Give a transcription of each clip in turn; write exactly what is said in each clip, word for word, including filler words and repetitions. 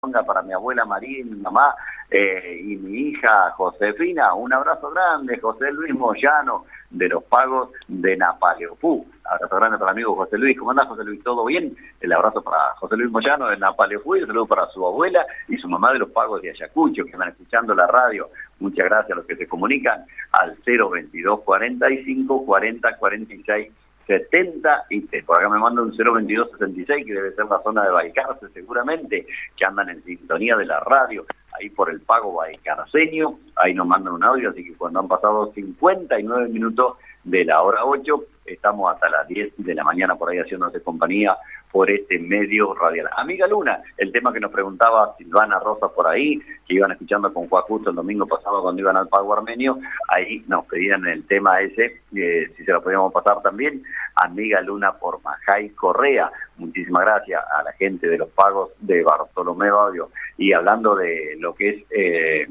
para mi abuela María y mi mamá eh, y mi hija Josefina. Un abrazo grande, José Luis Moyano, de los Pagos de Napaleofú. Abrazo grande para el amigo José Luis. ¿Cómo andás, José Luis? ¿Todo bien? El abrazo para José Luis Moyano de Napaleofú y un saludo para su abuela y su mamá de los Pagos de Ayacucho, que están escuchando la radio. Muchas gracias a los que se comunican al cero veintidós cuarenta y cinco cuarenta cuarenta y seis setenta y tres. Por acá me manda un cero veintidós sesenta y seis, que debe ser la zona de Balcarce seguramente, que andan en sintonía de la radio, ahí por el Pago Balcarceño. Ahí nos mandan un audio, así que cuando han pasado cincuenta y nueve minutos de la hora ocho, estamos hasta las diez de la mañana por ahí haciéndose compañía por este medio radial. Amiga Luna, el tema que nos preguntaba Silvana Rosa por ahí, que iban escuchando con Juan Justo el domingo pasado cuando iban al Pago Armenio, ahí nos pedían el tema ese, eh, si se lo podíamos pasar también. Amiga Luna por Majay Correa. Muchísimas gracias a la gente de los Pagos de Bartolomé Baudio. Y hablando de lo que es eh,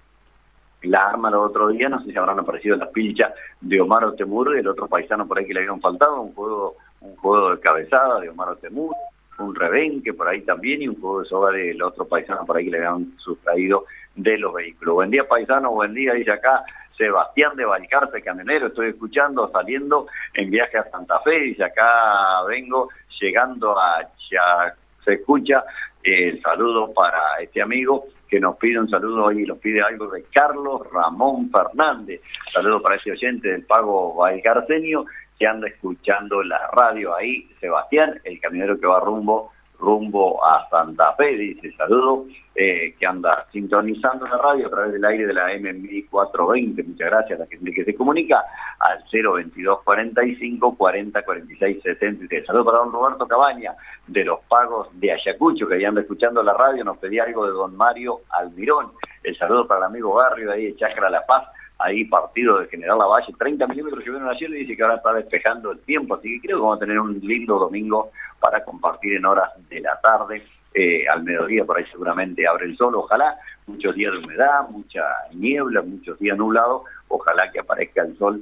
la arma el otro día, no sé si habrán aparecido las pilchas de Omar Otemur, el otro paisano por ahí que le habían faltado, un juego un juego de cabezada de Omar Otemur, un rebenque por ahí también y un juego de soga del otro paisano por ahí que le habían sustraído de los vehículos. Buen día, paisano, buen día, dice acá Sebastián de Balcarce, camionero, estoy escuchando, saliendo en viaje a Santa Fe, dice acá vengo, llegando a ya se escucha, eh, el saludo para este amigo que nos pide un saludo hoy, nos pide algo de Carlos Ramón Fernández, saludo para ese oyente del Pago Balcarceño, que anda escuchando la radio ahí, Sebastián, el camionero que va rumbo rumbo a Santa Fe, dice saludo, eh, que anda sintonizando la radio a través del aire de la M mil cuatrocientos veinte. Muchas gracias a la gente que se comunica al cero veintidós cuarenta y cinco cuarenta cuarenta y seis setenta y tres. Saludo para don Roberto Cabaña, de los Pagos de Ayacucho, que ya anda escuchando la radio, nos pedía algo de don Mario Almirón. El saludo para el amigo Barrio de ahí de Chacra La Paz, ahí partido de General Lavalle, treinta milímetros llovieron ayer y dice que ahora está despejando el tiempo, así que creo que vamos a tener un lindo domingo para compartir en horas de la tarde, eh, al mediodía por ahí seguramente abre el sol, ojalá, muchos días de humedad, mucha niebla, muchos días nublados, ojalá que aparezca el sol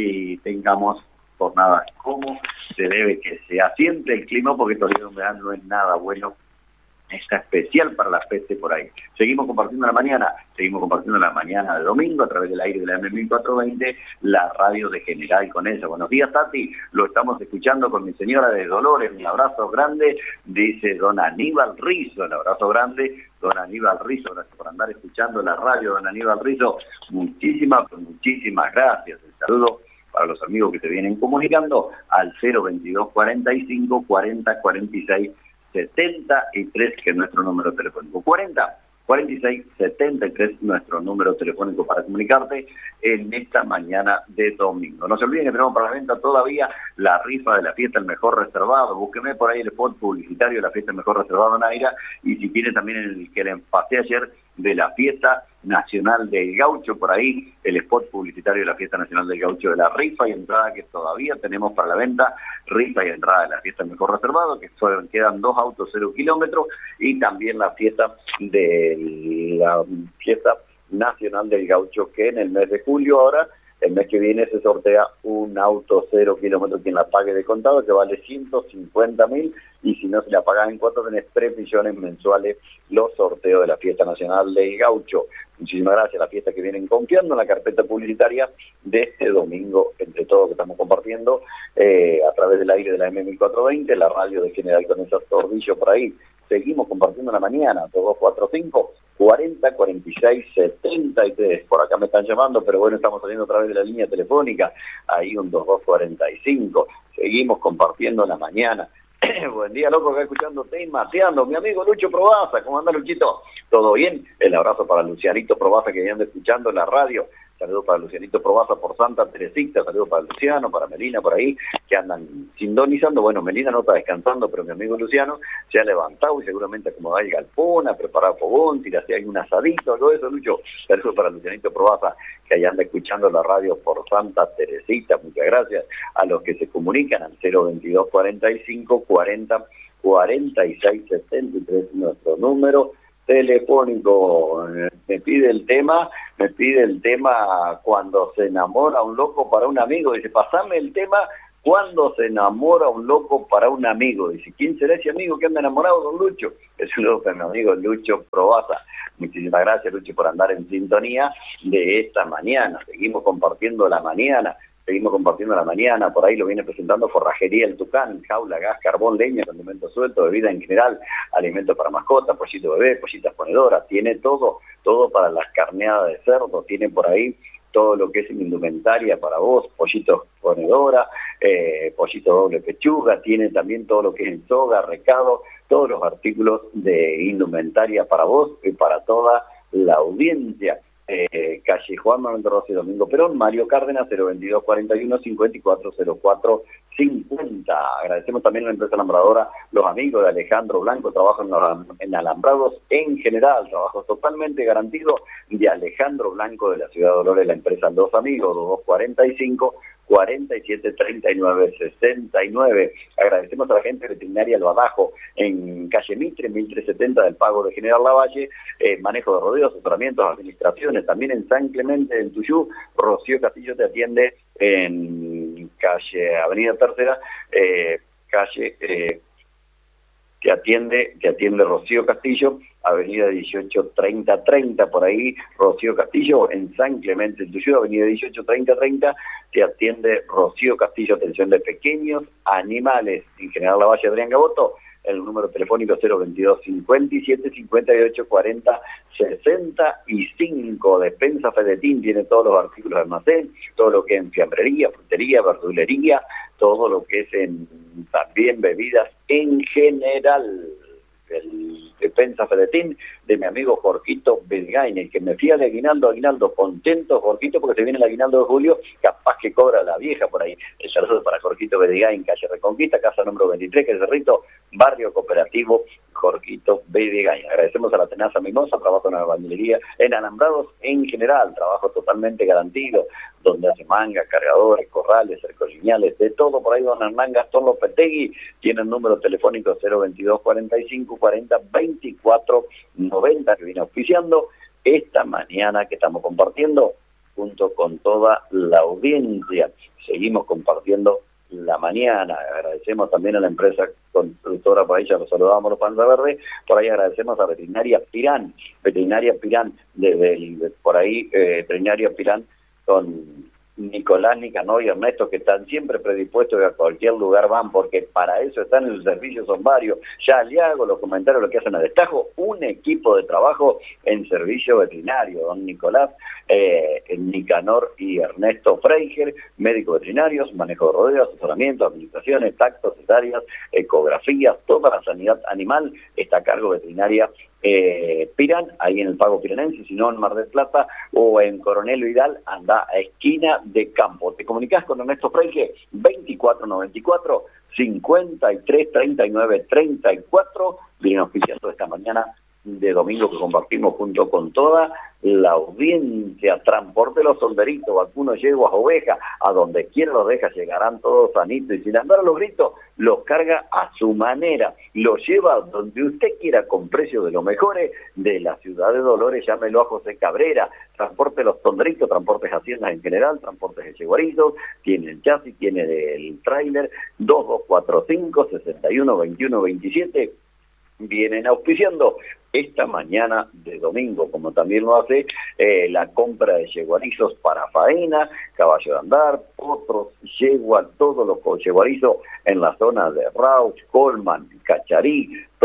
y tengamos jornadas como se debe que se asiente el clima, porque estos días de humedad no es nada bueno. Está especial para la peste por ahí. Seguimos compartiendo la mañana, seguimos compartiendo la mañana de domingo a través del aire de la M mil cuatrocientos veinte, la radio de General Conesa. Buenos días, Tati, lo estamos escuchando con mi señora de Dolores, un abrazo grande, dice don Aníbal Rizo, un abrazo grande, don Aníbal Rizo, gracias por andar escuchando la radio, don Aníbal Rizo, muchísimas, muchísimas gracias. El saludo para los amigos que se vienen comunicando al cero veintidós cuarenta y cinco cuarenta cuarenta y seis setenta y tres, que es nuestro número telefónico. cuarenta cuarenta y seis setenta y tres, nuestro número telefónico para comunicarte en esta mañana de domingo. No se olviden que tenemos para la venta todavía la rifa de la fiesta El Mejor Reservado. Búsqueme por ahí el spot publicitario de la fiesta El Mejor Reservado, Naira, y si tiene también el que le pasé ayer de la fiesta nacional del Gaucho, por ahí el spot publicitario de la fiesta nacional del Gaucho, de la rifa y entrada que todavía tenemos para la venta, rifa y entrada de la fiesta El Mejor Reservado, que solo quedan dos autos cero kilómetros, y también la fiesta de la fiesta nacional del Gaucho, que en el mes de julio ahora, el mes que viene, se sortea un auto cero kilómetros quien la pague de contado, que vale ciento cincuenta mil, y si no se la pagan en cuatro, tenés tres millones mensuales los sorteos de la fiesta nacional del Gaucho. Muchísimas gracias a la fiesta que vienen confiando en la carpeta publicitaria de este domingo, entre todos que estamos compartiendo eh, a través del aire de la M mil cuatrocientos veinte, la radio de General Conesa Tordillo por ahí. Seguimos compartiendo la mañana, dos cuatro cinco cuarenta cuarenta y seis setenta y tres. Por acá me están llamando, pero bueno, estamos saliendo a través de la línea telefónica, ahí un dos dos cuarenta y cinco. Seguimos compartiendo la mañana. Buen día, loco, acá escuchándote y mateando. Mi amigo Lucho Probaza, ¿cómo anda, Luchito? ¿Todo bien? El abrazo para Lucianito Probaza, que anda escuchando la radio. Saludos para Lucianito Probaza por Santa Teresita, saludos para Luciano, para Melina por ahí, que andan sintonizando. Bueno, Melina no está descansando, pero mi amigo Luciano se ha levantado y seguramente acomodado el galpón, a preparar fogón, tira si hay un asadito, algo de eso, Lucho. Saludos para Lucianito Probaza, que ahí anda escuchando la radio por Santa Teresita. Muchas gracias a los que se comunican al cero veintidós cuarenta y cinco cuarenta cuarenta y seis setenta y tres, nuestro número telefónico. Me pide el tema, me pide el tema cuando se enamora un loco para un amigo. Dice, pasame el tema ¿Cuándo se enamora un loco para un amigo? Dice, ¿quién será ese amigo que anda enamorado, don Lucho? Es un loco, mi amigo Lucho Probaza. Muchísimas gracias, Lucho, por andar en sintonía de esta mañana. Seguimos compartiendo la mañana. Seguimos compartiendo la mañana, por ahí lo viene presentando Forrajería El Tucán, jaula, gas, carbón, leña, condimentos sueltos, bebida en general, alimentos para mascotas, pollito bebé, pollitas ponedoras, tiene todo, todo para las carneadas de cerdo, tiene por ahí todo lo que es indumentaria para vos, pollitos ponedora, eh, pollito doble pechuga, tiene también todo lo que es en soga, recado, todos los artículos de indumentaria para vos y para toda la audiencia. Eh, calle Juan Manuel de Rossi, Domingo Perón, Mario Cárdenas, cero veintidós cuarenta y uno cincuenta y cuatro cero cuatro cincuenta. Agradecemos también a la empresa alambradora, los amigos de Alejandro Blanco, trabajan en, los, en alambrados en general, trabajo totalmente garantido de Alejandro Blanco de la Ciudad de Dolores, la empresa Los Amigos, dos cuarenta y cinco cuarenta y siete treinta y nueve sesenta y nueve. Agradecemos a la gente veterinaria El Badajo en calle Mitre, mil trescientos setenta del Pago de General Lavalle, eh, manejo de rodeos, asesoramientos, administraciones, también en San Clemente, en Tuyú. Rocío Castillo te atiende en calle Avenida Tercera, eh, calle eh, que atiende, que atiende Rocío Castillo, avenida dieciocho treinta treinta, por ahí Rocío Castillo, en San Clemente, en Tuyú, avenida dieciocho treinta treinta, te atiende Rocío Castillo, atención de pequeños animales, en General Lavalle, Adrián Gaboto, el número telefónico cero veintidós cincuenta y siete cincuenta y ocho cuarenta sesenta y cinco. Despensa Fedetín tiene todos los artículos de almacén, todo lo que es en fiambrería, frutería, verdulería, todo lo que es en también bebidas en general. El Despensa Fedetín de mi amigo Jorgito Belgaine, que me fía de aguinaldo, aguinaldo, contento Jorgito porque se viene el aguinaldo de julio, capaz que cobra la vieja por ahí. El saludo para Jorgito Belgaine, calle Reconquista, casa número veintitrés, que es Cerrito, barrio cooperativo Jorgito Belgaine. Agradecemos a la Tenaza Mimosa, trabajo en la albañilería, en alambrados en general, trabajo totalmente garantido, donde hace mangas, cargadores, corrales, cercos lineales, de todo por ahí. Don Hernán Gastón Lopetegui tiene el número telefónico cero veintidós cuarenta y cinco cuarenta veinticuatro noventa, que viene auspiciando esta mañana que estamos compartiendo junto con toda la audiencia. Seguimos compartiendo la mañana. Agradecemos también a la empresa constructora, por ahí ya los saludamos los Panza Verde, por ahí agradecemos a Veterinaria Pirán, Veterinaria Pirán, desde de, por ahí eh, Veterinaria Pirán con Nicolás, Nicanor y Ernesto, que están siempre predispuestos a cualquier lugar van, porque para eso están en el servicio, son varios. Ya le hago los comentarios, lo que hacen a destajo, un equipo de trabajo en servicio veterinario, don Nicolás, eh, Nicanor y Ernesto Freiger, médicos veterinarios, manejo de rodeos, asesoramiento, administraciones, tactos, cesáreas, ecografías, toda la sanidad animal está a cargo veterinaria Eh, Pirán, ahí en el Pago Piranense, si no en Mar del Plata o en Coronel Vidal, anda a esquina de campo. Te comunicás con Ernesto Freige, veinticuatro noventa y cuatro, cincuenta y tres treinta y nueve treinta y cuatro, viene auspiciando esta mañana de domingo que compartimos junto con toda la audiencia. Transporte los solderitos, vacunos, yeguas, ovejas, a donde quiera los deja, llegarán todos sanitos y sin andar a los gritos, los carga a su manera, los lleva donde usted quiera con precios de los mejores de la ciudad de Dolores. Llámelo a José Cabrera. Transporte los solderitos, transportes haciendas en general, transportes de yeguaritos, tiene el chasis, tiene el tráiler, dos dos cuatro cinco, sesenta y uno veintiuno veintisiete, vienen auspiciando esta mañana de domingo, como también lo hace eh, la compra de yeguarizos para faena, caballo de andar, potros, yegua, todos los yeguarizos en la zona de Rauch, Colman, Cacharí,